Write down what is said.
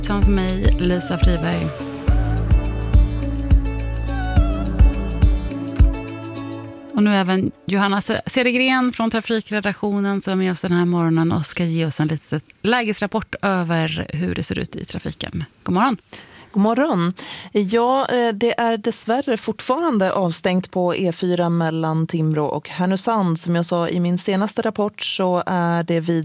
Tillsammans med mig, Lisa Friberg. Och nu även Johanna Cedergren från trafikredaktionen som är med oss den här morgonen och ska ge oss en liten lägesrapport över hur det ser ut i trafiken. God morgon! God morgon. Ja, det är dessvärre fortfarande avstängt på E4 mellan Timrå och Härnösand. Som jag sa i min senaste rapport så är det vid